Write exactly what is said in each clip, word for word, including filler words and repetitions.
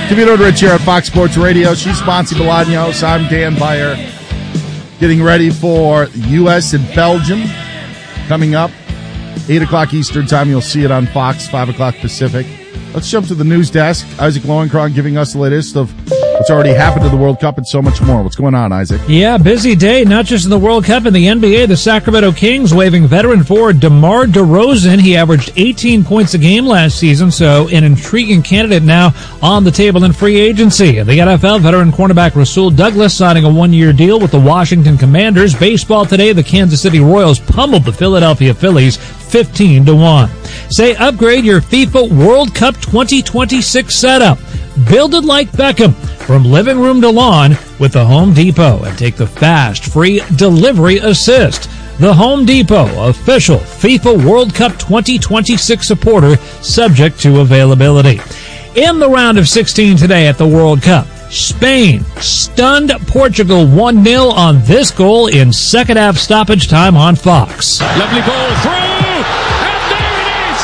Cavino and Rich here at Fox Sports Radio. She's Monty Bolaños. I'm Dan Beyer. Getting ready for U S and Belgium coming up. eight o'clock Eastern time. You'll see it on Fox, five o'clock Pacific. Let's jump to the news desk. Isaac Lowenkron giving us the latest of what's already happened to the World Cup and so much more. What's going on, Isaac? Yeah, busy day, not just in the World Cup. In the N B A, the Sacramento Kings waiving veteran forward DeMar DeRozan. He averaged eighteen points a game last season, so an intriguing candidate now on the table in free agency. In the N F L, veteran cornerback Rasul Douglas signing a one-year deal with the Washington Commanders. Baseball today, the Kansas City Royals pummeled the Philadelphia Phillies fifteen to one. Say upgrade your FIFA World Cup twenty twenty-six setup. Build it like Beckham, from living room to lawn with the Home Depot, and take the fast, free delivery assist. The Home Depot, official FIFA World Cup twenty twenty-six supporter, subject to availability. In the round of sixteen today at the World Cup, Spain stunned Portugal one nil on this goal in second half stoppage time on Fox. Lovely ball through, and there it is!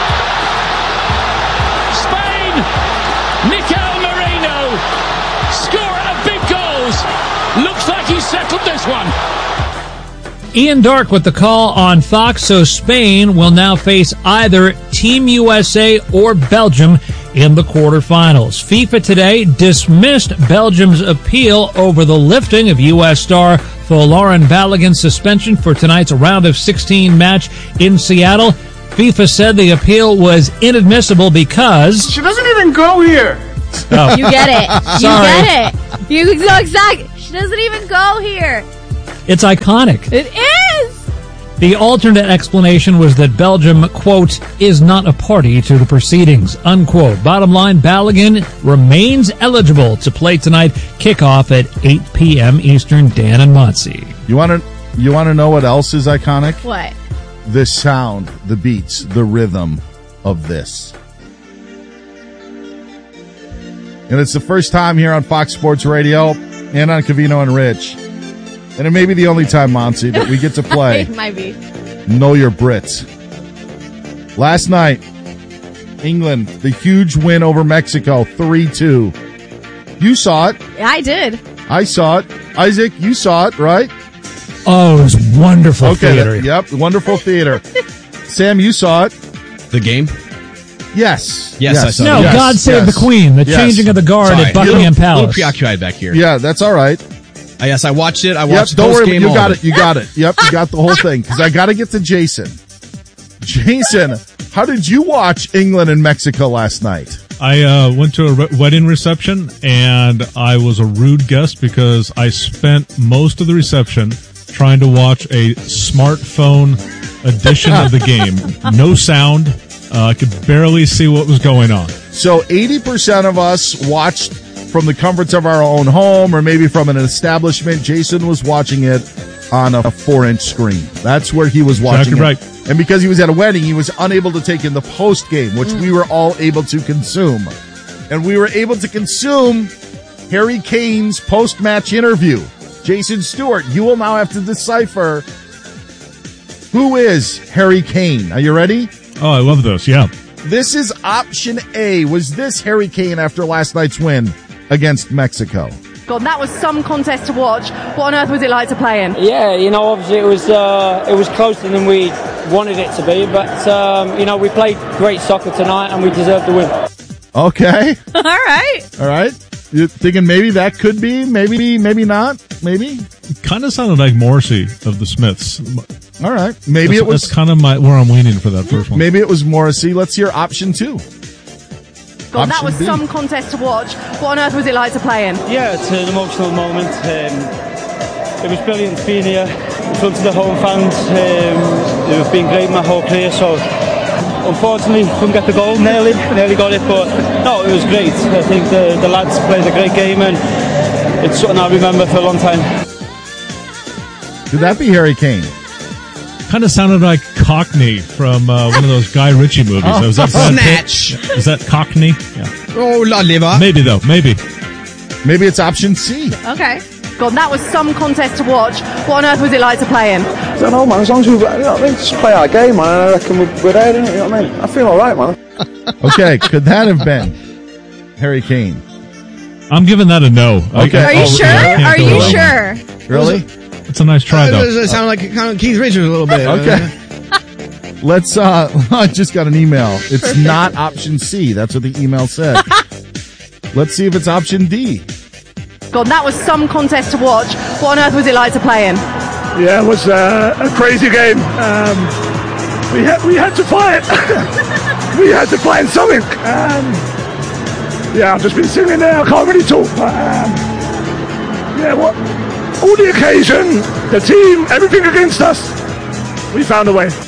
Spain, Mikel Merino, scorer of big goals. Looks like he settled this one. Ian Dark with the call on Fox, so Spain will now face either Team U S A or Belgium in the quarterfinals. FIFA today dismissed Belgium's appeal over the lifting of U S star Folarin Balogun's suspension for tonight's round of sixteen match in Seattle. FIFA said the appeal was inadmissible because she doesn't even go here. Oh. You get it. You Sorry. get it. You know exactly. She doesn't even go here. It's iconic. It is. The alternate explanation was that Belgium, quote, is not a party to the proceedings, unquote. Bottom line, Balogun remains eligible to play tonight, kickoff at eight p.m. Eastern. Dan and Monsey. You want to you want to know what else is iconic? What? The sound, the beats, the rhythm of this. And it's the first time here on Fox Sports Radio and on Cavino and Rich. And it may be the only time, Monty, that we get to play It might be. Know Your Brits. Last night, England, the huge win over Mexico, three two. You saw it. Yeah, I did. I saw it. Isaac, you saw it, right? Oh, it was wonderful Okay, theater. yep, wonderful theater. Sam, you saw it. The game? Yes. Yes, I saw it. No, Yes, God Save yes. the Queen, the Yes. changing of the guard Sorry. at Buckingham A little Palace. preoccupied back here. Yeah, that's all right. Uh, yes, I watched it. I Yep, watched don't post worry. game. You got it. You got it. Yep, you got the whole thing. Because I got to get to Jason. Jason, how did you watch England and Mexico last night? I uh, went to a re- wedding reception, and I was a rude guest because I spent most of the reception trying to watch a smartphone edition of the game. No sound. Uh, I could barely see what was going on. So eighty percent of us watched from the comforts of our own home or maybe from an establishment. Jason was watching it on a four-inch screen. That's where he was watching Exactly it. right. And because he was at a wedding, he was unable to take in the post-game, which we were all able to consume. And we were able to consume Harry Kane's post-match interview. Jason Stewart, you will now have to decipher who is Harry Kane. Are you ready? Oh, I love those. Yeah. This is option A. Was this Harry Kane after last night's win against Mexico? God, that was some contest to watch. What on earth was it like to play in? Yeah, you know, obviously it was uh, it was closer than we wanted it to be, but um, you know, we played great soccer tonight and we deserved the win. Okay. All right. All right. You're thinking maybe that could be, maybe, maybe not, maybe? Kind of sounded like Morrissey of the Smiths. All right. Maybe That's, it was, that's kind of my where I'm leaning for that first one. maybe it was Morrissey. Let's hear option two. God, that Option was B. some contest to watch. What on earth was it like to play in? Yeah, it's an emotional moment. Um, it was brilliant being here in front of the home fans. Um, they've been great my whole career, so unfortunately couldn't get the goal. Nearly, nearly got it, but no, it was great. I think the, the lads played a great game, and it's something I'll remember for a long time. Could that be Harry Kane? Kind of sounded like Cockney from uh, one of those Guy Ritchie movies. Oh, Was that Brad Pitt? Snatch. Is that Cockney? Yeah. Oh, la liver. Maybe, though. Maybe. Maybe it's option C. Okay. God, that was some contest to watch. What on earth was it like to play in? I don't know, man. As long as we, you know what I mean, just play our game, man. I reckon we're, we're there, innit? You know what I mean? I feel all right, man. Okay. Could that have been Harry Kane? I'm giving that a no. Okay. Are you Oh, sure? I can't Are go you with that sure? Really? one. It's a nice try, It though. does- it sounded like kind of Keith Richards a little bit. Okay. Let's, uh, I just got an email. It's Perfect. Not option C. That's what the email said. Let's see if it's option D. God, that was some contest to watch. What on earth was it like to play in? Yeah, it was uh, a crazy game. Um, we had we had to fight. we had to find something. Um, yeah, I've just been sitting there. I can't really talk. But, um, yeah, what? All the occasion, the team, everything against us. We found a way.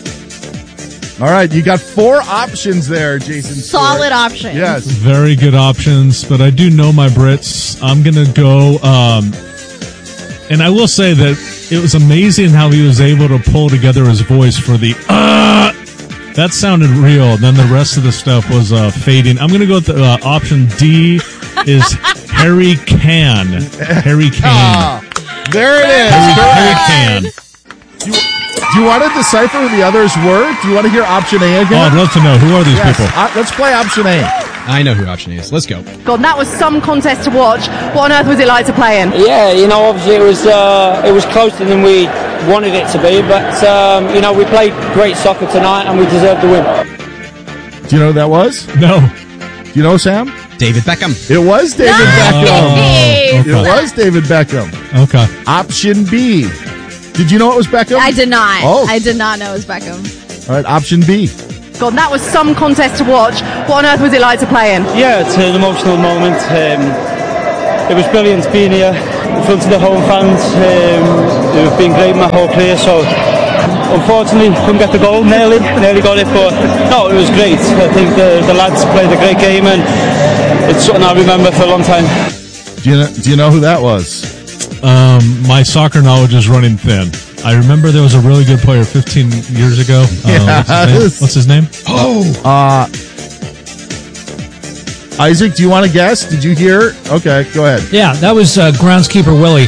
All right, you got four options there, Jason. Solid Stewart. options. Yes. Very good options, but I do know my Brits. I'm going to go, um, and I will say that it was amazing how he was able to pull together his voice for the, uh, that sounded real. Then the rest of the stuff was uh, fading. I'm going to go with the, uh, option D is Harry Can. Harry Kane. Ah, there it is. Harry, Harry Can. Do you, do you want to decipher who the others were? Do you want to hear option A again? Oh, I'd love to know. Who are these yes. people? Uh, let's play option A. I know who option A is. Let's go. God, that was some contest to watch. What on earth was it like to play in? Yeah, you know, obviously it was uh, it was closer than we wanted it to be, but um, you know, we played great soccer tonight and we deserved the win. Do you know who that was? No. Do you know, Sam? David Beckham. It was David Nice. Beckham. Oh, okay. It was David Beckham. Okay. Option B. Did you know it was Beckham? I did not. Oh. I did not know it was Beckham. All right, option B. God, that was some contest to watch. What on earth was it like to play in? Yeah, it's an emotional moment. Um, it was brilliant being here in front of the home fans. Um, they've been great my whole career, so unfortunately couldn't get the goal. Nearly, nearly got it, but no, it was great. I think the, the lads played a great game, and it's something I remember for a long time. Do you know, do you know who that was? Um, my soccer knowledge is running thin. I remember there was a really good player fifteen years ago. Uh, Yes. what's his name? What's his name? Oh. Uh, Isaac, do you want to guess? Did you hear? Okay, go ahead. Yeah, that was uh, groundskeeper Willie.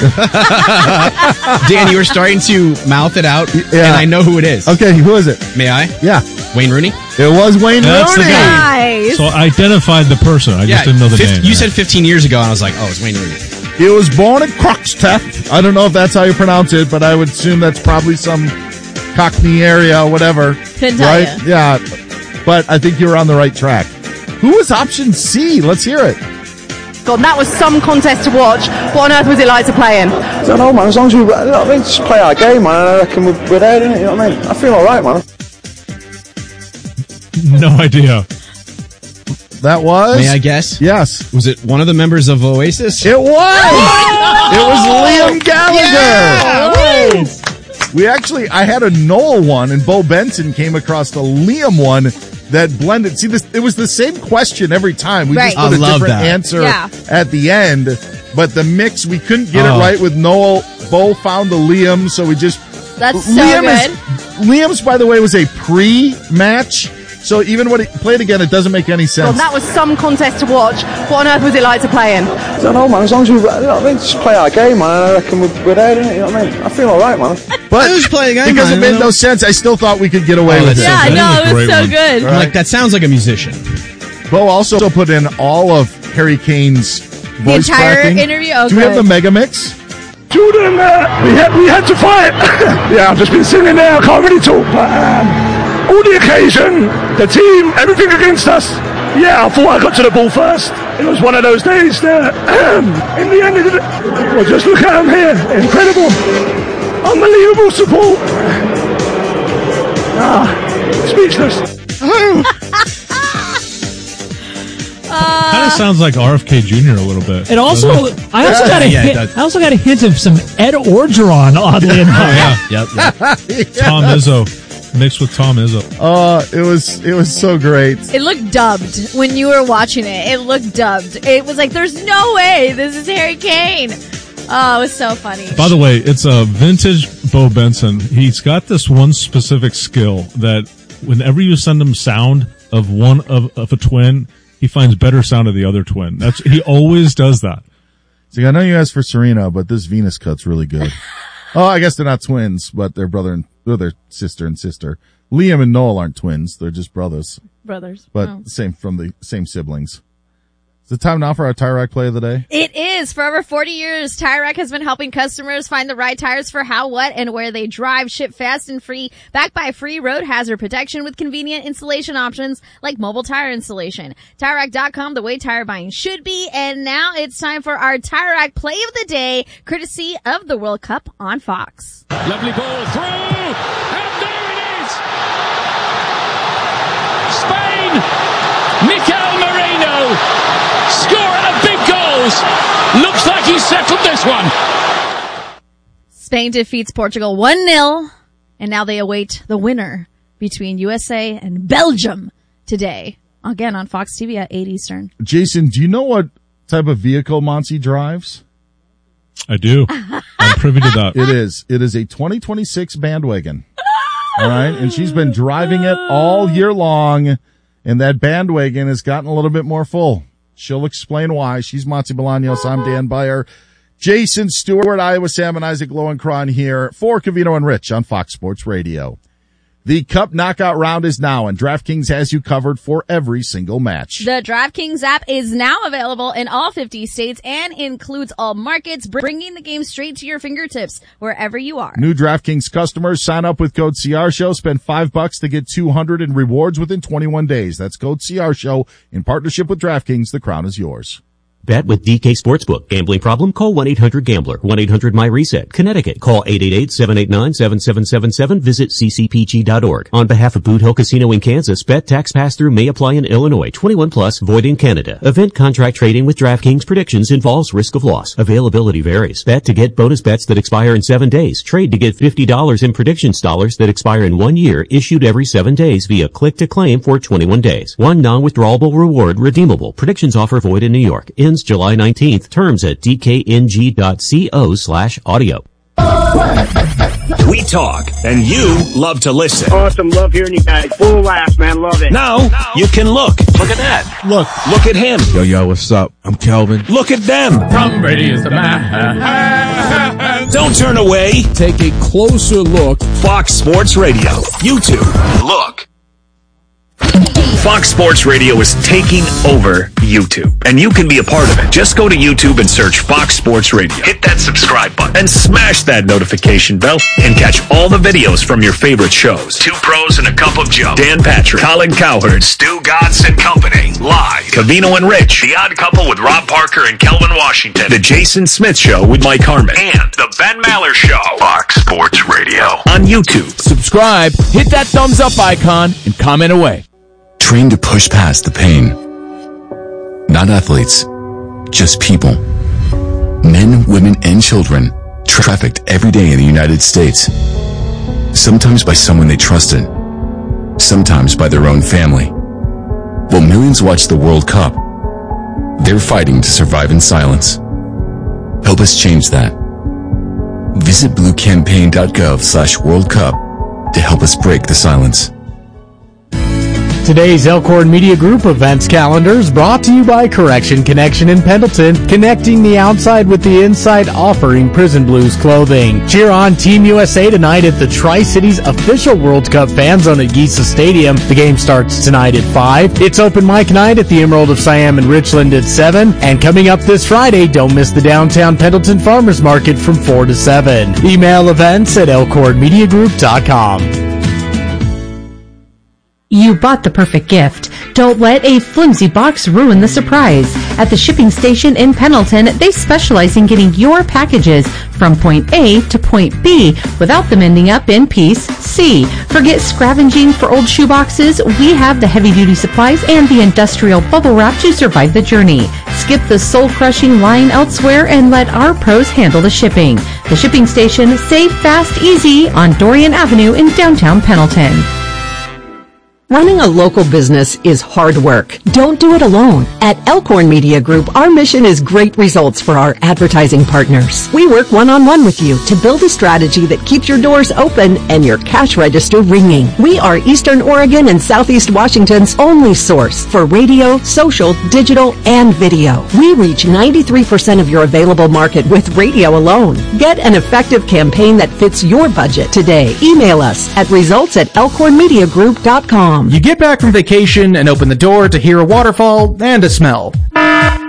Dan, you were starting to mouth it out, Yeah. and I know who it is. Okay, who is it? May I? Yeah. Wayne Rooney? It was Wayne That's the Rooney. guy. Nice. So I identified the person. I just didn't know the fif- name. You said fifteen years ago, and I was like, oh, it's Wayne Rooney. He was born in Croxteth. I don't know if that's how you pronounce it, but I would assume that's probably some Cockney area, whatever. Couldn't tell right? ya. Yeah. But I think you were on the right track. Who was option C? Let's hear it. God, that was some contest to watch. What on earth was it like to play in? I don't know, man. As long as we, you know what I mean, just play our game, man. I reckon we're, we're there, innit? You know what I mean? I feel all right, man. No idea. That was? May I guess? Yes. Was it one of the members of Oasis? It was! It was Liam Gallagher! Yeah. We actually, I had a Noel one, and Bo Benson came across the Liam one that blended. See, this it was the same question every time. We Right. just put I a love different that. answer Yeah. at the end, but the mix, we couldn't get Oh. it right with Noel. Bo found the Liam, so we just... That's so Liam good. Is, Liam's, by the way, was a pre-match, so even when it played again, it doesn't make any God, sense. that was some contest to watch. What on earth was it like to play in? I don't know, man. As long as we, you know what I mean, just play our game, man. I reckon we're, we're there, innit? You know what I mean? I feel all right, man. But I was playing a game, because man, it made you know? no sense, I still thought we could get away Oh, with that's it. so Yeah, good. no, That was a it was great so one. good. I'm like, that sounds like a musician. Bo also put in all of Harry Kane's The voice entire cracking. interview? Oh, Do we have good. the mega mix? Jordan, uh, we had we had to fight. Yeah, I've just been sitting there. I can't really talk. But, um, all the occasion, the team, everything against us. Yeah, I thought I got to the ball first. It was one of those days that, um, in the end, of it, well, just look at him here. Incredible, unbelievable support. Ah, speechless. Kind of sounds like R F K Junior a little bit. It also, doesn't it? I also Yeah, got a yeah, it hint, does. I also got a hint of some Ed Orgeron, oddly enough. Yep, yep. Tom Izzo mixed with Tom Izzo. Uh, it was it was so great. It looked dubbed when you were watching it. It looked dubbed. It was like, there's no way this is Harry Kane. Oh, it was so funny. By the way, it's a vintage Bo Benson. He's got this one specific skill that whenever you send him sound of one of, of a twin, he finds better sound of the other twin. That's he always does that. See, I know you asked for Serena, but this Venus cut's really good. Oh, I guess they're not twins, but they're brother and oh, they're sister and sister. Liam and Noel aren't twins; they're just brothers, Brothers. but Oh. same from the same siblings. Is it time now for our Tire Rack play of the day? It is. For over forty years, Tire Rack has been helping customers find the right tires for how, what, and where they drive. Ship fast and free, backed by free road hazard protection with convenient installation options like mobile tire installation. Tire Rack dot com, the way tire buying should be. And now it's time for our Tire Rack play of the day, courtesy of the World Cup on Fox. Lovely ball through, and there it is! Spain! Mikel Merino! Scorer of big goals! Looks like he settled this one! Spain defeats Portugal one nil, and now they await the winner between U S A and Belgium today. Again on Fox T V at eight Eastern. Jason, do you know what type of vehicle Monty drives? I do. I'm privy to that. It is. It is a twenty twenty-six bandwagon. All right. And she's been driving it all year long, and that bandwagon has gotten a little bit more full. She'll explain why. She's Monty Bolaños. I'm Dan Beyer. Jason Stewart, Iowa Sam, and Isaac Lowenkron here for Covino and Rich on Fox Sports Radio. The Cup knockout round is now, and DraftKings has you covered for every single match. The DraftKings app is now available in all fifty states and includes all markets, bringing the game straight to your fingertips wherever you are. New DraftKings customers sign up with code C R Show, spend five bucks to get two hundred in rewards within twenty-one days. That's code C R Show in partnership with DraftKings. The crown is yours. Bet with D K Sportsbook. Gambling problem? Call one eight hundred gambler. one eight hundred my reset. Connecticut. Call eight eight eight, seven eight nine, seven seven seven seven. Visit c c p g dot org. On behalf of Boot Hill Casino in Kansas, bet tax pass-through may apply in Illinois. twenty-one plus, void in Canada. Event contract trading with DraftKings predictions involves risk of loss. Availability varies. Bet to get bonus bets that expire in seven days. Trade to get fifty dollars in predictions dollars that expire in one year, issued every seven days via click to claim for twenty-one days. One non-withdrawable reward redeemable. Predictions offer void in New York. Ends July nineteenth. Terms at d k n g dot co slash audio. We talk, and you love to listen. Awesome. Love hearing you guys. Full laughs, man. Love it. Now, you can look. Look at that. Look. Look at him. Yo, yo, what's up? I'm Kelvin. Look at them. Tom Brady is the man. Don't turn away. Take a closer look. Fox Sports Radio. YouTube. Look. Fox Sports Radio is taking over YouTube, and you can be a part of it. Just go to YouTube and search Fox Sports Radio. Hit that subscribe button and smash that notification bell and catch all the videos from your favorite shows. Two Pros and a Cup of Joe. Dan Patrick, Colin Cowherd, Stu Gatz and Company. Live. Covino and Rich. The Odd Couple with Rob Parker and Kelvin Washington. The Jason Smith Show with Mike Harmon. And The Ben Maller Show. Fox Sports Radio. On YouTube. Subscribe, hit that thumbs up icon, and comment away. Train to push past the pain. Not athletes, just people. Men, women, and children trafficked every day in the United States. Sometimes by someone they trusted. Sometimes by their own family. While millions watch the World Cup, they're fighting to survive in silence. Help us change that. Visit blue campaign dot gov slash World Cup to help us break the silence. Today's Elkhorn Media Group events calendar is brought to you by Correction Connection in Pendleton, connecting the outside with the inside, offering Prison Blues clothing. Cheer on Team U S A tonight at the Tri-Cities official World Cup fan zone at Giesa Stadium. The game starts tonight at five. It's open mic night at the Emerald of Siam in Richland at seven. And coming up this Friday, don't miss the downtown Pendleton Farmers Market from four to seven. Email events at elkhorn media group dot com. You bought the perfect gift. Don't let a flimsy box ruin the surprise. At the shipping station in Pendleton, they specialize in getting your packages from point A to point B without them ending up in piece C. Forget scavenging for old shoeboxes. We have the heavy-duty supplies and the industrial bubble wrap to survive the journey. Skip the soul-crushing line elsewhere and let our pros handle the shipping. The shipping station, safe, fast, easy on Dorian Avenue in downtown Pendleton. Running a local business is hard work. Don't do it alone. At Elkhorn Media Group, our mission is great results for our advertising partners. We work one-on-one with you to build a strategy that keeps your doors open and your cash register ringing. We are Eastern Oregon and Southeast Washington's only source for radio, social, digital, and video. We reach ninety-three percent of your available market with radio alone. Get an effective campaign that fits your budget today. Email us at results at elkhorn media group dot com. You get back from vacation and open the door to hear a waterfall and a smell.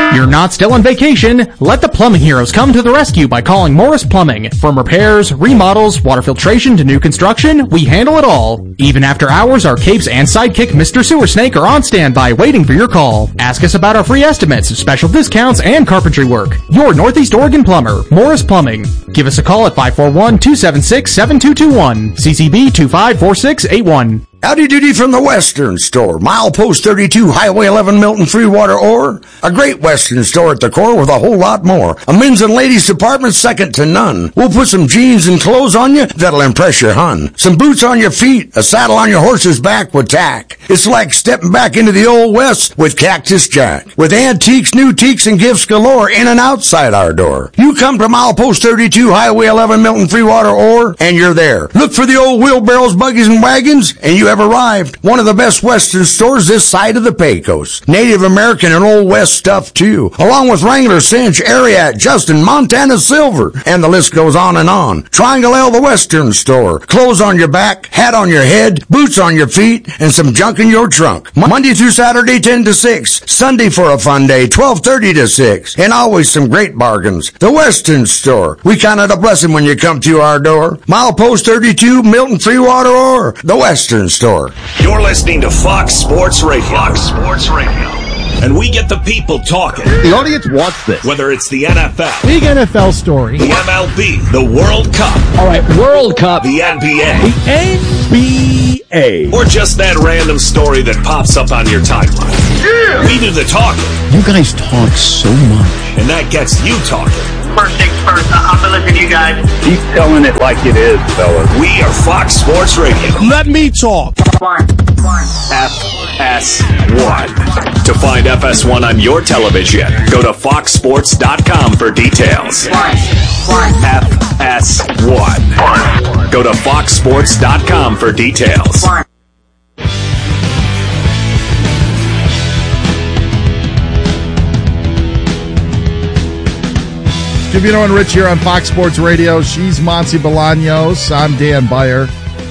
You're not still on vacation. Let the plumbing heroes come to the rescue by calling Morris Plumbing. From repairs, remodels, water filtration to new construction, we handle it all. Even after hours, our capes and sidekick Mister Sewer Snake are on standby waiting for your call. Ask us about our free estimates, special discounts, and carpentry work. Your Northeast Oregon plumber, Morris Plumbing. Give us a call at five four one, two seven six, seven two two one. C C B two five four six eight one. Howdy doody from the Western Store. Milepost thirty-two, Highway eleven, Milton, Freewater, Ore. A great Western store at the core with a whole lot more. A men's and ladies department second to none. We'll put some jeans and clothes on you that'll impress your hun. Some boots on your feet, a saddle on your horse's back with tack. It's like stepping back into the old West with Cactus Jack. With antiques, new teaks, and gifts galore in and outside our door. You come to Milepost thirty-two, Highway eleven, Milton, Freewater, Ore, and you're there. Look for the old wheelbarrows, buggies, and wagons, and you have arrived. One of the best Western stores this side of the Pecos. Native American and Old West stuff too, along with Wrangler, Cinch, Ariat, Justin, Montana Silver, and the list goes on and on. Triangle L, the Western Store. Clothes on your back, hat on your head, boots on your feet, and some junk in your trunk. Monday through Saturday, ten to six. Sunday for a fun day, twelve thirty to six. And always some great bargains. The Western Store. We count it a blessing when you come to our door. Milepost thirty-two, Milton, Freewater, or the Western Store. You're listening to Fox Sports Radio. Fox Sports Radio. And we get the people talking. The audience wants this. Whether it's the N F L, Big N F L story, the M L B, the World Cup. All right, World Cup. The N B A. The N B A. Or just that random story that pops up on your timeline. Yeah! We do the talking. You guys talk so much. And that gets you talking. First things first, I'm gonna listen to you guys. Keep telling it like it is, fellas. We are Fox Sports Radio. Let me talk. One, one. F S one. To find F S one on your television, go to fox sports dot com for details. One, one. F S one. Go to fox sports dot com for details. One. Scavino and Rich here on Fox Sports Radio. She's Monty Bolaños. I'm Dan Beyer.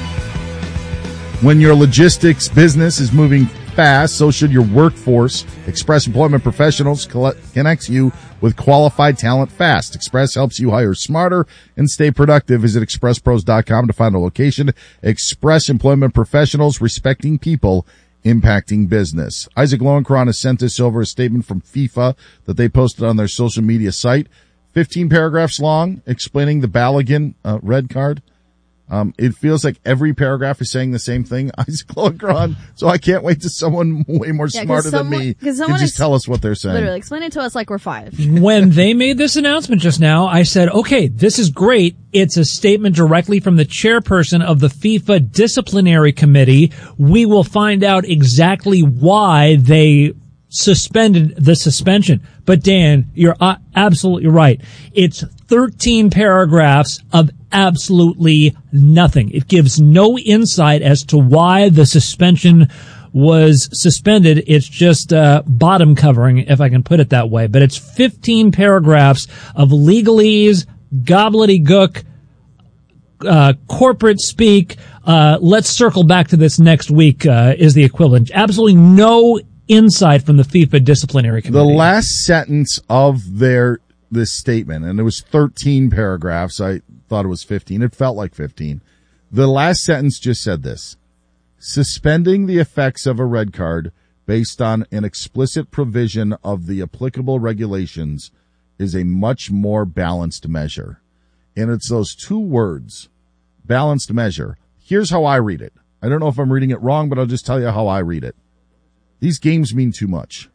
When your logistics business is moving fast, so should your workforce. Express Employment Professionals connects you with qualified talent fast. Express helps you hire smarter and stay productive. Visit express pros dot com to find a location. Express Employment Professionals, respecting people, impacting business. Isaac Lowenkron has sent us over a statement from FIFA that they posted on their social media site. fifteen paragraphs long, explaining the Balogun uh, red card. Um, it feels like every paragraph is saying the same thing. Isaac Lowenkron. So I can't wait to someone way more Yeah, 'cause smarter someone- than me 'cause to someone just ex- tell us what they're saying. Literally, explain it to us like we're five. When they made this announcement just now, I said, okay, this is great. It's a statement directly from the chairperson of the FIFA Disciplinary Committee. We will find out exactly why they suspended the suspension. But Dan, you're uh, absolutely right. It's thirteen paragraphs of absolutely nothing. It gives no insight as to why the suspension was suspended. It's just uh, bottom covering, if I can put it that way. But it's fifteen paragraphs of legalese, gobbledygook, uh, corporate speak. Uh, let's circle back to this next week, uh, is the equivalent. Absolutely no insight from the FIFA Disciplinary Committee. The last sentence of their this statement, and it was thirteen paragraphs. I thought it was fifteen. It felt like fifteen. The last sentence just said this: suspending the effects of a red card based on an explicit provision of the applicable regulations is a much more balanced measure. And it's those two words, balanced measure. Here's how I read it. I don't know if I'm reading it wrong, but I'll just tell you how I read it. These games mean too much.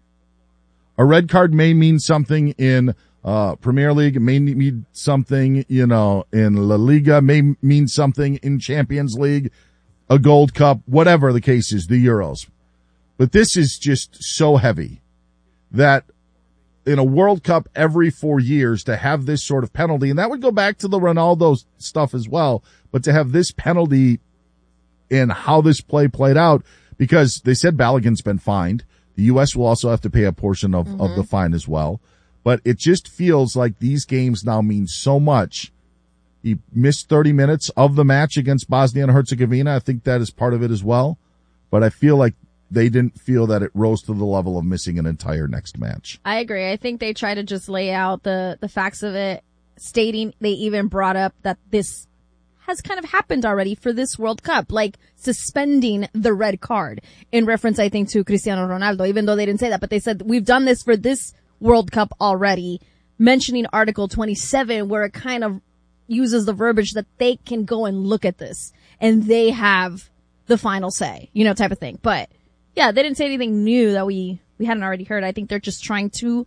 A red card may mean something in uh Premier League, it may mean something, you know, in La Liga, may mean something in Champions League, a Gold Cup, whatever the case is, the Euros. But this is just so heavy that in a World Cup every four years to have this sort of penalty, and that would go back to the Ronaldo stuff as well, but to have this penalty in how this play played out, because they said Balogun's been fined. The U S will also have to pay a portion of, mm-hmm. of the fine as well. But it just feels like these games now mean so much. He missed thirty minutes of the match against Bosnia and Herzegovina. I think that is part of it as well. But I feel like they didn't feel that it rose to the level of missing an entire next match. I agree. I think they try to just lay out the, the facts of it, stating they even brought up that this has kind of happened already for this World Cup, like suspending the red card in reference, I think, to Cristiano Ronaldo, even though they didn't say that, but they said we've done this for this World Cup already, mentioning Article twenty-seven, where it kind of uses the verbiage that they can go and look at this and they have the final say, you know, type of thing. But yeah, they didn't say anything new that we, we hadn't already heard. I think they're just trying to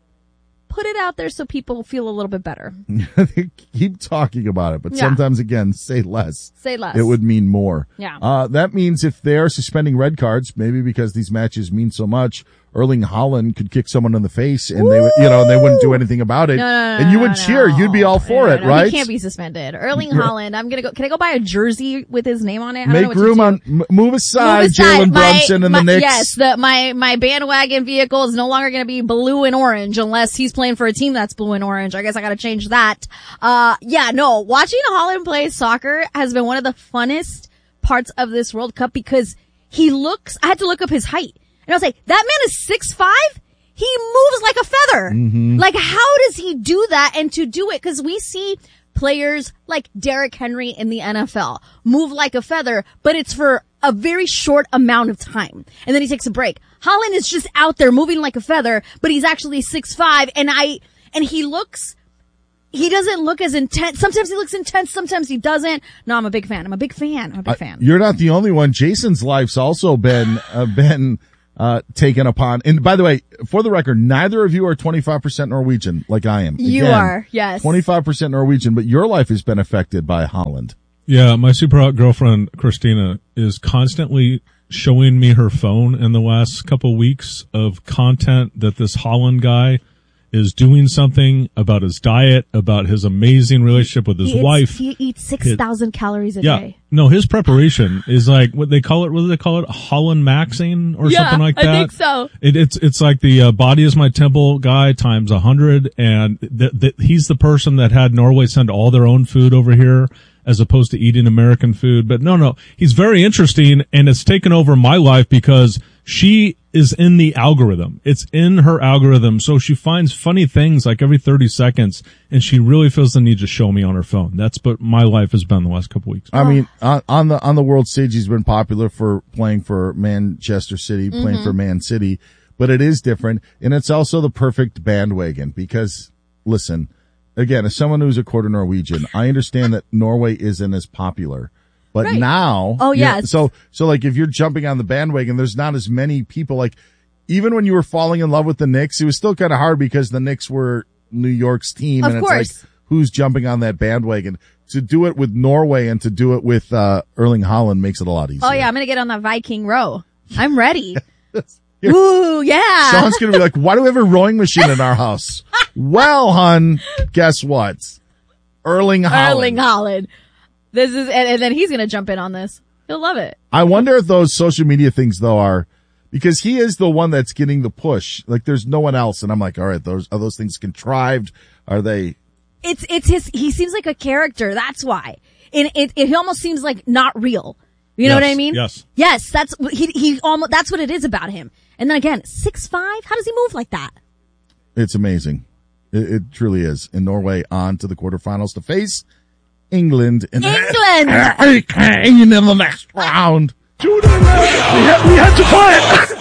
put it out there so people feel a little bit better. They keep talking about it, but Yeah. sometimes again, say less. Say less. It would mean more. Yeah. Uh, that means if they're suspending red cards, maybe because these matches mean so much, Erling Haaland could kick someone in the face and they would, you know, and they wouldn't do anything about it. No, no, no, and you would no, cheer. no. You'd be all for No, it, no, right? He can't be suspended. Erling Yeah. Haaland, I'm gonna go, can I go buy a jersey with his name on it? I don't know Make what to room do. on, m- move aside, Move aside. Jalen My- Brunson and my- the Knicks. Yes, the, my, my bandwagon vehicle is no longer going to be blue and orange unless he's playing for a team that's blue and orange. I guess I got to change that. Uh, yeah, no, watching Holland play soccer has been one of the funnest parts of this World Cup because he looks, I had to look up his height and I was like, that man is six five? He moves like a feather. Mm-hmm. Like, how does he do that? And to do it, because we see players like Derrick Henry in the N F L move like a feather, but it's for a very short amount of time. And then he takes a break. Haaland is just out there moving like a feather, but he's actually six five, and I, and he looks, he doesn't look as intense. Sometimes he looks intense, sometimes he doesn't. No, I'm a big fan. I'm a big fan. I'm a big Uh, fan. You're not the only one. Jason's life's also been, uh, been, uh, taken upon. And by the way, for the record, neither of you are twenty-five percent Norwegian like I am. You Again, are, yes. twenty-five percent Norwegian, but your life has been affected by Holland. Yeah, my super hot girlfriend, Christina, is constantly showing me her phone in the last couple weeks of content that this Holland guy is doing something about his diet, about his amazing relationship with his He eats- wife. He eats six thousand calories a yeah. day. No, his preparation is like what they call it. What do they call it? Holland Maxing or Yeah, something like I that. think so. It, it's it's like the uh, body is my temple guy times a hundred, and th- th- he's the person that had Norway send all their own food over here as opposed to eating American food. But no, no, he's very interesting, and it's taken over my life because she is in the algorithm. It's in her algorithm. So she finds funny things like every thirty seconds, and she really feels the need to show me on her phone. That's what my life has been the last couple weeks. I mean, on, on the, on the world stage, he's been popular for playing for Manchester City, playing Mhm. for Man City, but it is different. And it's also the perfect bandwagon because listen, again, as someone who's a quarter Norwegian, I understand that Norway isn't as popular. But Right. now, Oh, you know, yes. so, so like if you're jumping on the bandwagon, there's not as many people like, even when you were falling in love with the Knicks, it was still kind of hard because the Knicks were New York's team. Of and it's course. like, who's jumping on that bandwagon? To do it with Norway and to do it with, uh, Erling Haaland makes it a lot easier. Oh yeah, I'm gonna get on that Viking row. I'm ready. Ooh, yeah. Sean's gonna be like, why do we have a rowing machine in our house? Well, hun, guess what? Erling Haaland. Erling Haaland. This is, and, and then he's gonna jump in on this. He'll love it. I wonder if those social media things though are, because he is the one that's getting the push. Like there's no one else. And I'm like, all right, those, are those things contrived? Are they? It's, it's his, he seems like a character. That's why. And it, it, he almost seems like not real. You know Yes, what I mean? yes. Yes, that's, he, he almost, that's what it is about him. And then again, six five? How does he move like that? It's amazing. It, it truly is. In Norway on to the quarterfinals to face England. In England! in the next round. We had, we had to fight.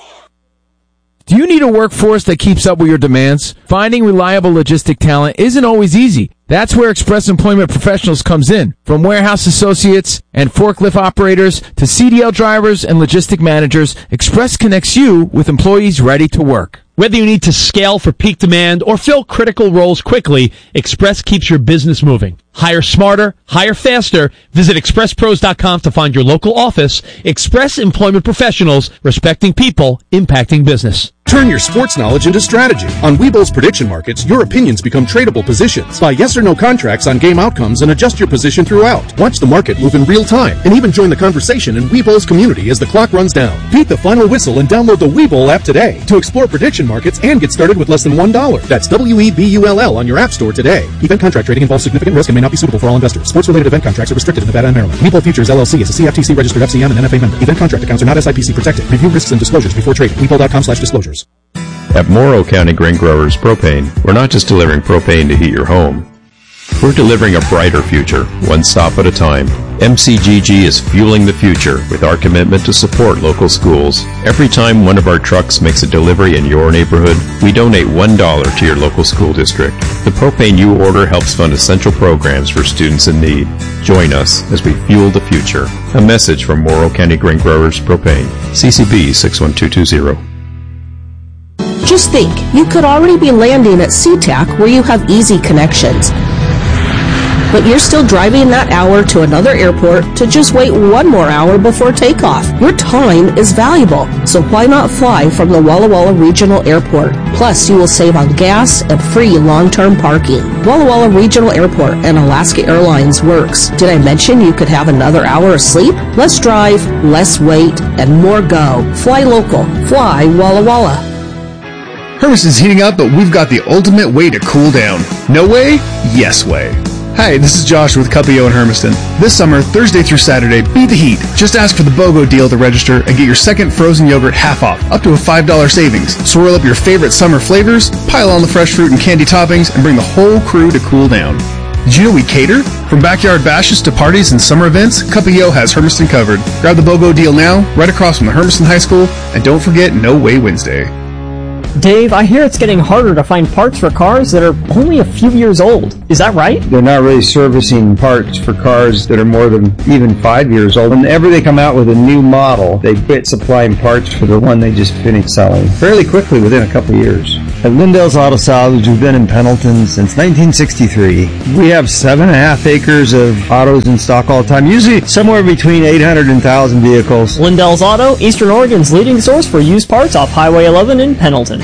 Do you need a workforce that keeps up with your demands? Finding reliable logistic talent isn't always easy. That's where Express Employment Professionals comes in. From warehouse associates and forklift operators to C D L drivers and logistic managers, Express connects you with employees ready to work. Whether you need to scale for peak demand or fill critical roles quickly, Express keeps your business moving. Hire smarter, hire faster. Visit express pros dot com to find your local office. Express Employment Professionals, respecting people, impacting business. Turn your sports knowledge into strategy. On Weeble's prediction markets, your opinions become tradable positions. Buy yes or no contracts on game outcomes and adjust your position throughout. Watch the market move in real time and even join the conversation in Weeble's community as the clock runs down. Beat the final whistle and download the Webull app today to explore prediction markets and get started with less than one dollar. That's W E B U L L on your app store today. Event contract trading involves significant risk and may not be suitable for all investors. Sports-related event contracts are restricted in Nevada and Maryland. Webull Futures L L C is a C F T C registered F C M and N F A member. Event contract accounts are not S I P C protected. Review risks and disclosures before trading. Webull dot com slash disclosures. At Morrow County Grain Growers Propane, we're not just delivering propane to heat your home. We're delivering a brighter future, one stop at a time. M C G G is fueling the future with our commitment to support local schools. Every time one of our trucks makes a delivery in your neighborhood, we donate one dollar to your local school district. The propane you order helps fund essential programs for students in need. Join us as we fuel the future. A message from Morrow County Grain Growers Propane. C C B six one two two zero. Just think, you could already be landing at SeaTac where you have easy connections. But you're still driving that hour to another airport to just wait one more hour before takeoff. Your time is valuable, so why not fly from the Walla Walla Regional Airport? Plus, you will save on gas and free long-term parking. Walla Walla Regional Airport and Alaska Airlines works. Did I mention you could have another hour of sleep? Less drive, less wait, and more go. Fly local. Fly Walla Walla. Hermiston's heating up, but we've got the ultimate way to cool down. No way? Yes way. Hi, this is Josh with Cuppio in Hermiston. This summer, Thursday through Saturday, beat the heat. Just ask for the BOGO deal to register and get your second frozen yogurt half off, up to a five dollars savings. Swirl up your favorite summer flavors, pile on the fresh fruit and candy toppings, and bring the whole crew to cool down. Did you know we cater? From backyard bashes to parties and summer events, Cuppio has Hermiston covered. Grab the BOGO deal now, right across from the Hermiston High School, and don't forget No Way Wednesday. Dave, I hear it's getting harder to find parts for cars that are only a few years old. Is that right? They're not really servicing parts for cars that are more than even five years old. Whenever they come out with a new model, they quit supplying parts for the one they just finished selling fairly quickly within a couple of years. At Lindell's Auto Salvage, we've been in Pendleton since nineteen sixty-three. We have seven and a half acres of autos in stock all the time, usually somewhere between eight hundred and one thousand vehicles. Lindell's Auto, Eastern Oregon's leading source for used parts off Highway eleven in Pendleton.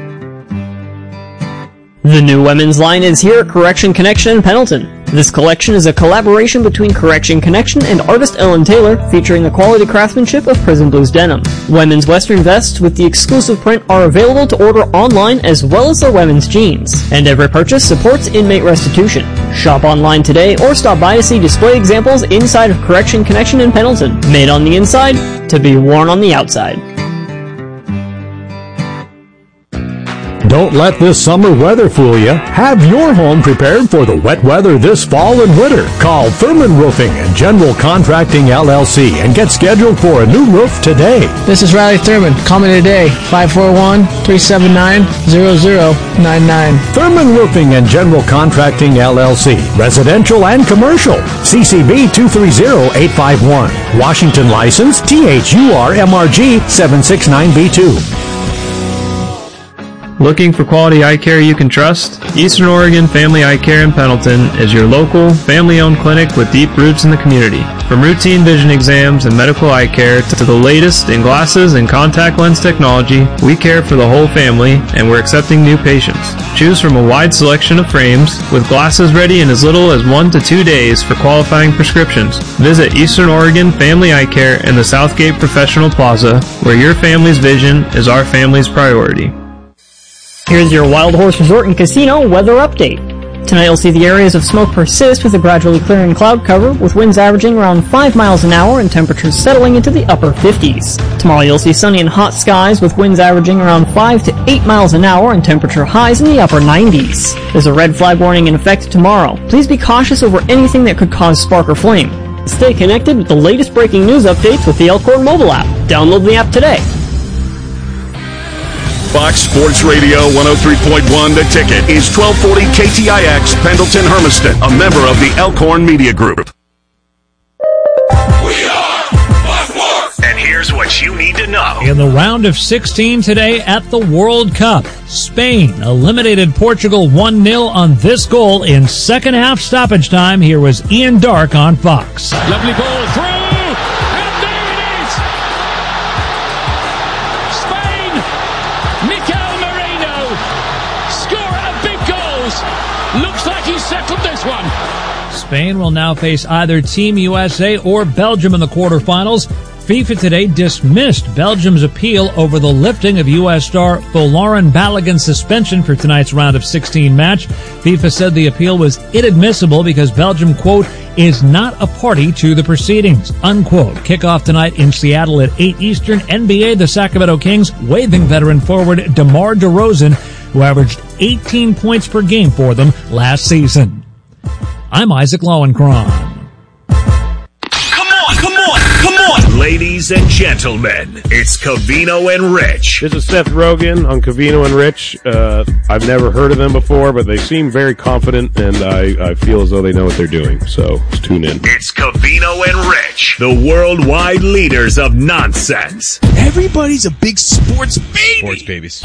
The new women's line is here at Correction Connection in Pendleton. This collection is a collaboration between Correction Connection and artist Ellen Taylor, featuring the quality craftsmanship of Prison Blues denim. Women's western vests with the exclusive print are available to order online as well as their women's jeans. And every purchase supports inmate restitution. Shop online today or stop by to see display examples inside of Correction Connection in Pendleton. Made on the inside, to be worn on the outside. Don't let this summer weather fool you. Have your home prepared for the wet weather this fall and winter. Call Thurman Roofing and General Contracting L L C and get scheduled for a new roof today. This is Riley Thurman. Call me today, five four one, three seven nine, zero zero nine nine. Thurman Roofing and General Contracting L L C. Residential and commercial. C C B two three zero eight five one. Washington license T H U R M R G seven six nine B two. Looking for quality eye care you can trust? Eastern Oregon Family Eye Care in Pendleton is your local, family-owned clinic with deep roots in the community. From routine vision exams and medical eye care to the latest in glasses and contact lens technology, we care for the whole family, and we're accepting new patients. Choose from a wide selection of frames, with glasses ready in as little as one to two days for qualifying prescriptions. Visit Eastern Oregon Family Eye Care in the Southgate Professional Plaza, where your family's vision is our family's priority. Here's your Wild Horse Resort and Casino weather update. Tonight you'll see the areas of smoke persist with a gradually clearing cloud cover, with winds averaging around five miles an hour and temperatures settling into the upper fifties. Tomorrow you'll see sunny and hot skies with winds averaging around five to eight miles an hour and temperature highs in the upper nineties. There's a red flag warning in effect tomorrow. Please be cautious over anything that could cause spark or flame. Stay connected with the latest breaking news updates with the Elkhorn mobile app. Download the app today. Fox Sports Radio one oh three point one The Ticket is twelve forty K T I X Pendleton Hermiston, a member of the Elkhorn Media Group. We are Fox Sports! And here's what you need to know. In the round of sixteen today at the World Cup, Spain eliminated Portugal one nil on this goal in second half stoppage time. Here was Ian Dark on Fox. Lovely ball through, and there it is! Spain! Mikel Spain will now face either Team U S A or Belgium in the quarterfinals. FIFA today dismissed Belgium's appeal over the lifting of U S star Folarin Balogun's suspension for tonight's round of sixteen match. FIFA said the appeal was inadmissible because Belgium, quote, is not a party to the proceedings, unquote. Kickoff tonight in Seattle at eight Eastern. N B A, the Sacramento Kings waiving veteran forward DeMar DeRozan, who averaged eighteen points per game for them last season. I'm Isaac Lowenkron. Ladies and gentlemen, it's Covino and Rich. This is Seth Rogen on Covino and Rich. Uh, I've never heard of them before, but they seem very confident, and I, I feel as though they know what they're doing. So let's tune in. It's Covino and Rich, the worldwide leaders of nonsense. Everybody's a big sports baby. Sports babies.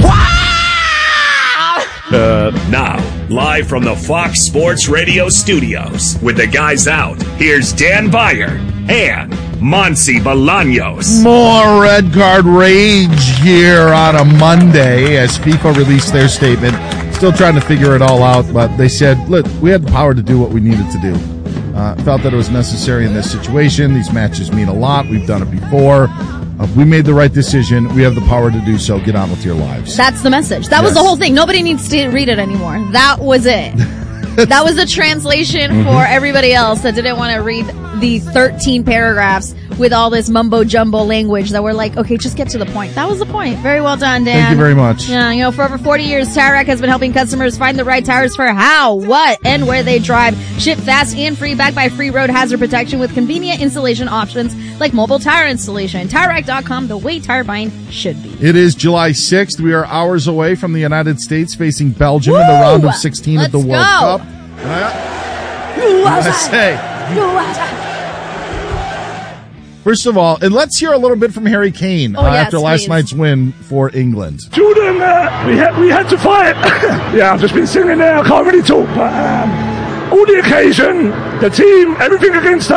Uh, now, live from the Fox Sports Radio studios, with the guys out, here's Dan Beyer and Monsi Bolaños. More red card rage here on a Monday as FIFA released their statement. Still trying to figure it all out, but they said, look, we had the power to do what we needed to do. Uh, felt that it was necessary in this situation. These matches mean a lot. We've done it before. Uh, we made the right decision. We have the power to do so. Get on with your lives. That's the message. That yes. was the whole thing. Nobody needs to read it anymore. That was it. That was the translation mm-hmm. for everybody else that didn't want to read the thirteen paragraphs with all this mumbo-jumbo language that were like, okay, just get to the point. That was the point. Very well done, Dan. Thank you very much. Yeah, you know, for over forty years, Tire Rack has been helping customers find the right tires for how, what, and where they drive. Ship fast and free, backed by free road hazard protection with convenient installation options like mobile tire installation. Tire Rack dot com, the way tire buying should be. It is July sixth. We are hours away from the United States facing Belgium Woo! in the round of sixteen Let's of the World go. Cup. And I, U S A. U S A. First of all, and let's hear a little bit from Harry Kane oh, uh, yes, after last please. night's win for England. Jordan, uh, we had we had to fight. Yeah, I've just been singing there. I can't really talk, but um, all the occasion, the team, everything against us.